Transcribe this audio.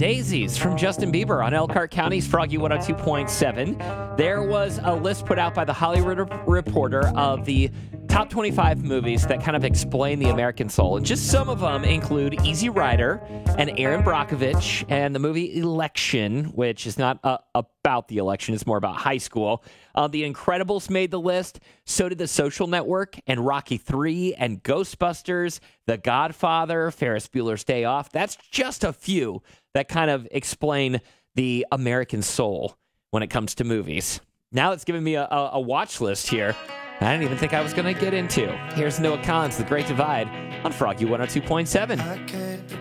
Daisies from Justin Bieber on Elkhart County's Froggy 102.7. There was a list put out by the Hollywood Reporter of the top 25 movies that kind of explain the American soul. And just some of them include Easy Rider and Aaron Brockovich and the movie Election, which is not about the election. It's more about high school. The Incredibles made the list. So did The Social Network and Rocky III and Ghostbusters, The Godfather, Ferris Bueller's Day Off. That's just a few that kind of explain the American soul when it comes to movies. Now it's giving me a watch list here I didn't even think I was going to get into. Here's Noah Kahan's The Great Divide on Froggy 102.7.